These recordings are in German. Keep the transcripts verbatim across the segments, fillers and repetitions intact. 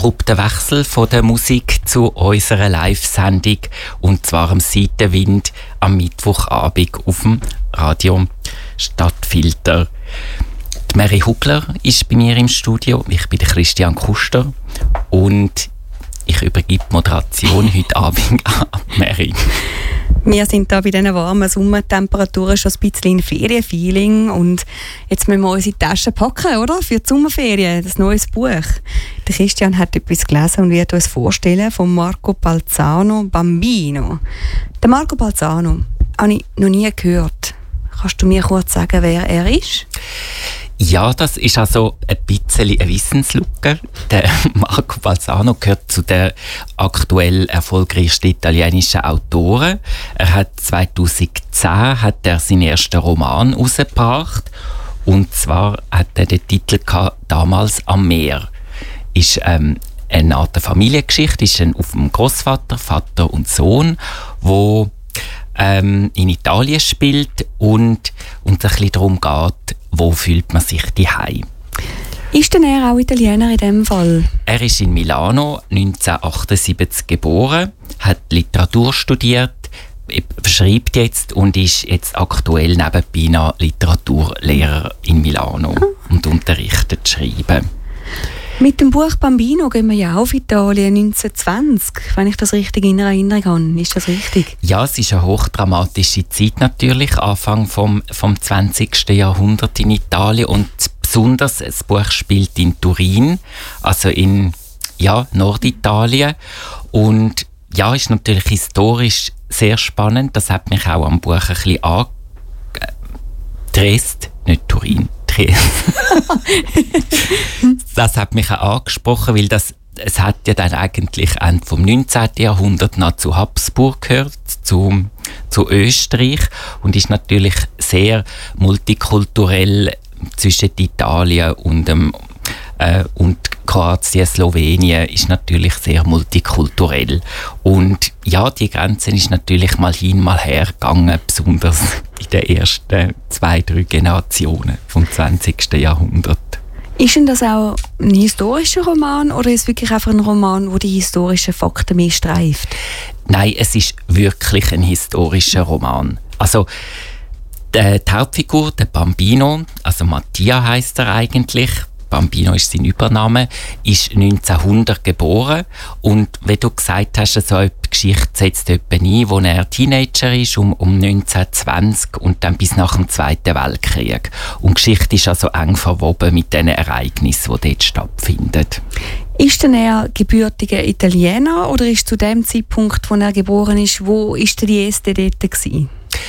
abrupter Wechsel von der Musik zu unserer Live-Sendung, und zwar am Seitenwind am Mittwochabend auf dem Radio Stadtfilter. Die Mary Hugler ist bei mir im Studio, ich bin der Christian Kuster und ich übergebe die Moderation heute Abend an Mary. Wir sind da bei diesen warmen Sommertemperaturen schon ein bisschen in Ferienfeeling und jetzt müssen wir unsere Taschen packen, oder? Für die Sommerferien, das neues Buch. Der Christian hat etwas gelesen und wird uns vorstellen von Marco Balzano, Bambino. Der Marco Balzano habe ich noch nie gehört. Kannst du mir kurz sagen, wer er ist? Ja, das ist also ein bisschen eine Wissenslücke. Der Marco Balzano gehört zu den aktuell erfolgreichsten italienischen Autoren. Er hat zweitausendzehn hat er seinen ersten Roman herausgebracht. Und zwar hat er den Titel gehabt, «Damals am Meer». Ist ähm, eine Art Familiengeschichte, ist ein, auf dem Großvater, Vater und Sohn, wo ähm, in Italien spielt und, und ein bisschen darum geht, wo fühlt man sich daheim. Ist denn er auch Italiener in diesem Fall? Er ist in Milano neunzehnhundertachtundsiebzig geboren, hat Literatur studiert, schreibt jetzt und ist jetzt aktuell nebenbei noch Literaturlehrer in Milano und unterrichtet Schreiben. Mit dem Buch Bambino gehen wir ja auch auf Italien neunzehnhundertzwanzig, wenn ich das richtig in Erinnerung habe. Ist das richtig? Ja, es ist eine hochdramatische Zeit natürlich, Anfang vom, vom zwanzigsten Jahrhundert in Italien, und besonders das Buch spielt in Turin, also in ja, Norditalien, und ja, ist natürlich historisch sehr spannend. Das hat mich auch am Buch ein bisschen ange... Dresd, nicht Turin. Das hat mich auch angesprochen, weil das, es hat ja dann eigentlich Ende vom neunzehnten Jahrhundert noch zu Habsburg gehört, zu, zu Österreich, und ist natürlich sehr multikulturell zwischen Italien und, ähm, äh, und Kroatien, Slowenien ist natürlich sehr multikulturell. Und ja, die Grenze ist natürlich mal hin, mal her gegangen, besonders in den ersten zwei, drei Generationen vom zwanzigsten Jahrhundert. Ist denn das auch ein historischer Roman oder ist es wirklich einfach ein Roman, wo die historischen Fakten mehr streift? Nein, es ist wirklich ein historischer Roman. Also die, die Hauptfigur, der Bambino, also Mattia heisst er eigentlich, Bambino ist sein Übername, ist neunzehnhundert geboren, und wie du gesagt hast, so eine Geschichte setzt etwa ein, wo er Teenager ist, um, um neunzehnhundertzwanzig und dann bis nach dem Zweiten Weltkrieg. Und die Geschichte ist also eng verwoben mit den Ereignissen, die dort stattfinden. Ist denn er gebürtiger Italiener oder ist zu dem Zeitpunkt, wo er geboren ist, wo ist der die erste dort gewesen?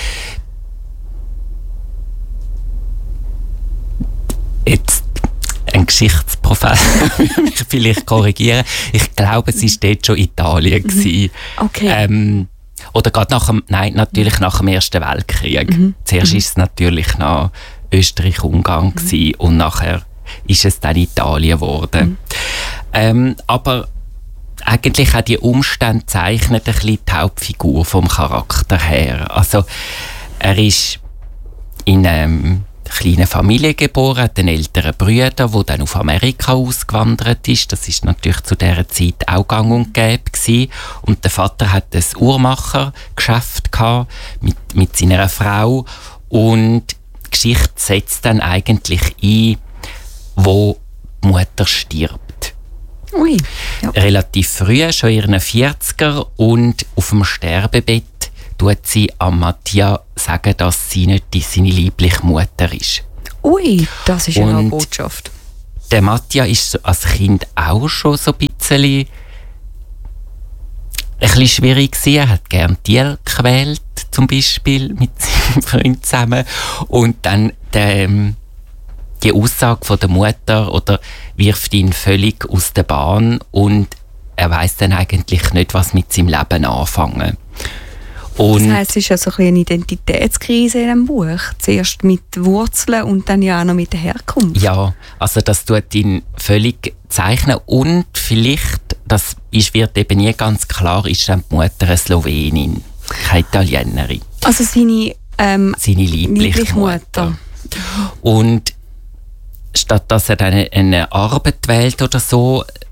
Jetzt ein Geschichtsprofessor würde mich vielleicht korrigieren. Ich glaube, es war dort schon Italien gewesen. Okay. Ähm, oder gerade nach dem, nein, natürlich nach dem Ersten Weltkrieg. Mhm. Zuerst war es natürlich noch Österreich-Ungarn mhm. und nachher ist es dann Italien geworden. Mhm. Ähm, aber eigentlich auch die Umstände zeichnen ein bisschen die Hauptfigur vom Charakter her. Also er ist in einem kleine Familie geboren, hat einen älteren Bruder, der dann auf Amerika ausgewandert ist. Das ist natürlich zu dieser Zeit auch gang und gäbe gewesen. Und der Vater hat ein Uhrmachergeschäft gehabt mit, mit seiner Frau. Und die Geschichte setzt dann eigentlich ein, wo die Mutter stirbt. Ui, ja. Relativ früh, schon in ihren vierziger, und auf dem Sterbebett tut sie an Mattia sagen, dass sie nicht die, seine liebliche Mutter ist. Ui, das ist ja eine Botschaft. Der Mattia ist als Kind auch schon so ein bisschen, ein bisschen schwierig gewesen. Er hat gerne Tiere gequält, zum Beispiel mit seinem Freund zusammen. Und dann der, die Aussage von der Mutter oder wirft ihn völlig aus der Bahn, und er weiss dann eigentlich nicht, was mit seinem Leben anfangen. Und das heisst, es ist ja so ein bisschen eine Identitätskrise in diesem Buch. Zuerst mit Wurzeln und dann ja auch noch mit der Herkunft. Ja, also das tut ihn völlig zeichnen. Und vielleicht, das ist, wird eben nie ganz klar, ist dann die Mutter eine Slowenin, keine Italienerin. Also seine, ähm, seine liebliche, liebliche Mutter. Mutter. Und statt dass er dann eine Arbeit wählt oder so,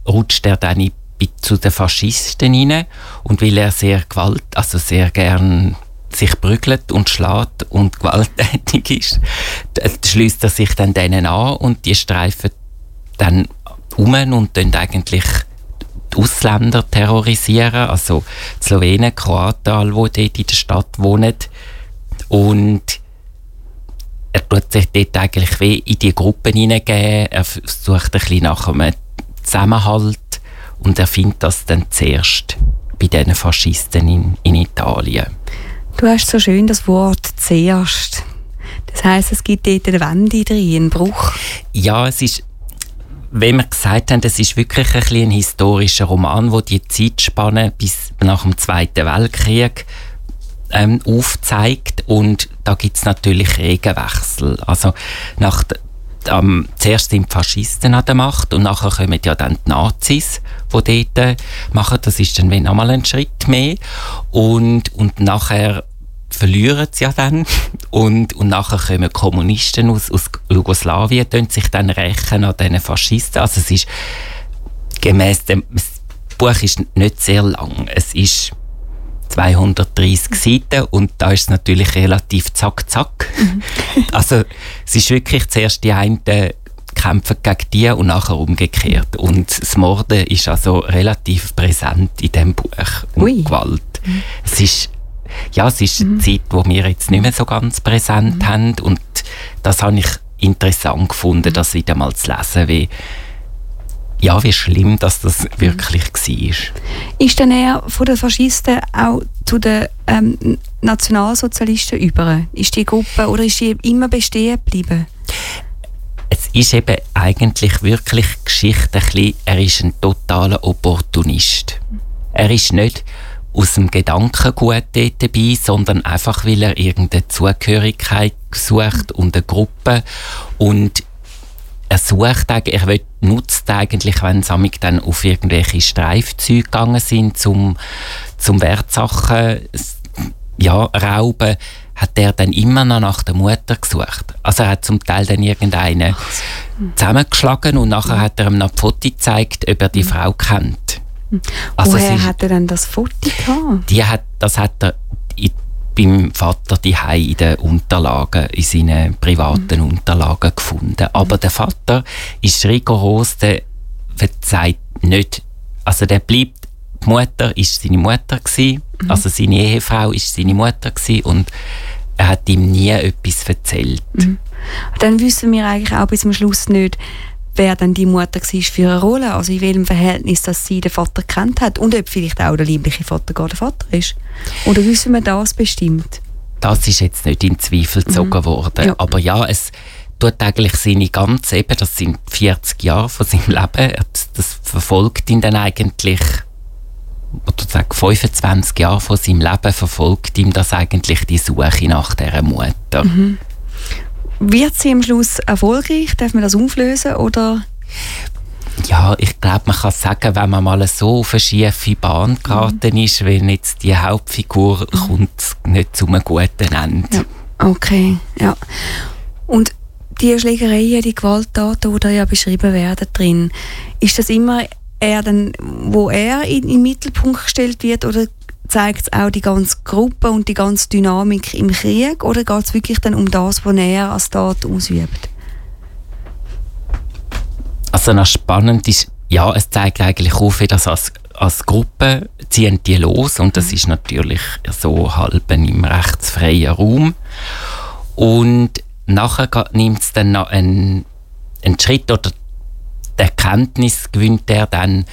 rutscht er dann in, zu den Faschisten hinein und weil er sehr gewalt, also sehr gern sich prügelt und schlägt und gewalttätig ist, schließt er sich dann denen an und die streifen dann um und dann eigentlich die Ausländer terrorisieren, also die Slowenen, Kroaten, alle, die dort in der Stadt wohnen. Und er tut sich dort eigentlich wie in die Gruppen hineingeben, er sucht ein bisschen nach einem Zusammenhalt und er findet das dann zuerst bei diesen Faschisten in, in Italien. Du hast so schön das Wort «zuerst». Das heisst, es gibt dort eine Wende drin, einen Bruch. Ja, es ist, wie wir gesagt haben, es ist wirklich ein, bisschen ein historischer Roman, der die Zeitspanne bis nach dem Zweiten Weltkrieg ähm, aufzeigt. Und da gibt es natürlich Regenwechsel. Also nach ähm, zuerst sind die Faschisten an der Macht und nachher kommen ja dann die Nazis, die dort äh, machen. Das ist dann nochmal ein Schritt mehr. Und, und nachher verlieren sie ja dann. Und, und nachher kommen Kommunisten aus, aus Jugoslawien, die sich dann rächen an diesen Faschisten. Also es ist gemäss dem, das Buch ist nicht sehr lang. Es ist zweihundertdreissig Seiten und da ist es natürlich relativ zack, zack. Mhm. Also es ist wirklich zuerst die einen kämpfen gegen die und nachher umgekehrt. Und das Morden ist also relativ präsent in diesem Buch. Und Ui. Gewalt. Mhm. Es ist, ja, es ist mhm. eine Zeit, die wir jetzt nicht mehr so ganz präsent mhm. haben und das habe ich interessant gefunden, das wieder mal zu lesen, wie ja, wie schlimm dass das wirklich war. Ist dann eher von den Faschisten auch zu den ähm, Nationalsozialisten über? Ist die Gruppe oder ist die immer bestehen geblieben? Es ist eben eigentlich wirklich Geschichte ein bisschen, er ist ein totaler Opportunist. Er ist nicht aus dem Gedankengut dort dabei, sondern einfach, weil er irgendeine Zugehörigkeit sucht und eine Gruppe und er sucht, er will, nutzt eigentlich, wenn sie dann auf irgendwelche Streifzüge gegangen sind, zum, zum Wertsachen ja, rauben, hat er dann immer noch nach der Mutter gesucht. Also er hat zum Teil dann irgendeinen zusammengeschlagen und nachher hat er ihm noch die Foto gezeigt, ob er die Frau kennt. Also woher ist, hat er denn das Foto gehabt? Die hat, das hat er in, beim Vater die in den Unterlagen, in seinen privaten mhm. Unterlagen gefunden. Aber mhm. der Vater ist rigoros, der verzeiht nicht. Also der bleibt, die Mutter ist seine Mutter gewesen, mhm. also seine Ehefrau ist seine Mutter gewesen und er hat ihm nie etwas erzählt. Mhm. Dann wissen wir eigentlich auch bis zum Schluss nicht, wer dann die Mutter war für eine Rolle, also in welchem Verhältnis dass sie den Vater kennt hat und ob vielleicht auch der liebliche Vater gar der Vater ist. Oder wissen wir das bestimmt? Das ist jetzt nicht in Zweifel gezogen mhm. worden. Ja. Aber ja, es tut eigentlich seine ganze, eben, das sind vierzig Jahre von seinem Leben, das, das verfolgt ihn dann eigentlich, oder sag fünfundzwanzig Jahre von seinem Leben verfolgt ihm das eigentlich die Suche nach dieser Mutter. Mhm. Wird sie am Schluss erfolgreich? Darf man das auflösen? Oder? Ja, ich glaube, man kann sagen, wenn man mal so auf eine schiefe Bahn geraten mhm. ist, wenn jetzt die Hauptfigur mhm. kommt nicht zu einem guten Ende. Ja. Okay, ja. Und die Schlägereien, die Gewalttaten, die da ja beschrieben werden drin, ist das immer er dann, wo er in, in den Mittelpunkt gestellt wird, oder zeigt es auch die ganze Gruppe und die ganze Dynamik im Krieg, oder geht es wirklich dann um das, was er als Tat ausübt? Also noch spannend ist, ja, es zeigt eigentlich auf, wie das als, als Gruppe ziehen die los und das ist natürlich so halb im rechtsfreien Raum. Und nachher nimmt es dann noch einen, einen Schritt, oder die Erkenntnis gewinnt er dann,